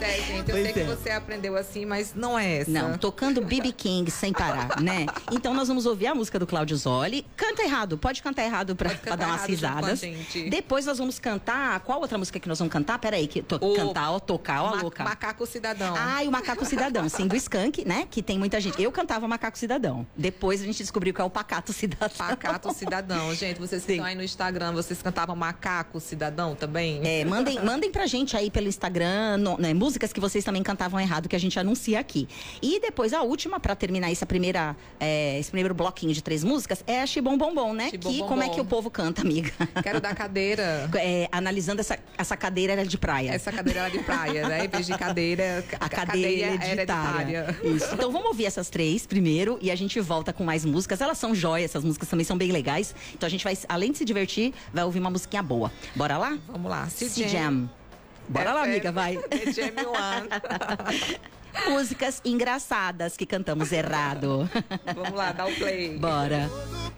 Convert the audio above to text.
Gente, eu sei que você aprendeu assim, mas não é essa. Não, tocando B.B. King sem parar, né? Então nós vamos ouvir a música do Cláudio Zoli. Canta errado, pode cantar errado pra dar umas risadas. Depois nós vamos cantar. Qual outra música que nós vamos cantar? Peraí, tocar, ó, louca. Macaco Cidadão. Ah, e o Macaco Cidadão, sim, do Skank, né? Que tem muita gente. Eu cantava Macaco Cidadão. Depois a gente descobriu que é o Pacato Cidadão. Pacato Cidadão. Gente, vocês que estão aí no Instagram, vocês cantavam Macaco Cidadão também? Mandem pra gente aí pelo Instagram, né, músicas que vocês também cantavam errado, que a gente anuncia aqui. E depois a última, pra terminar esse primeiro bloquinho de 3 músicas, é a Xibom Bombom, né? Como é que o povo canta, amiga? Quero dar cadeira. Analisando essa cadeira era de praia. Essa cadeira era de praia, né? Em vez de cadeira, a cadeira hereditária. Isso. Então vamos ouvir essas 3 primeiro e a gente volta com mais músicas. Elas são jóias, essas músicas também são bem legais. Então a gente vai, além de se divertir, vai ouvir uma musiquinha boa. Bora lá? Vamos lá. Jam. Bora lá, amiga, vai. Jam One. Músicas engraçadas que cantamos errado. Vamos lá, dá o play. Bora.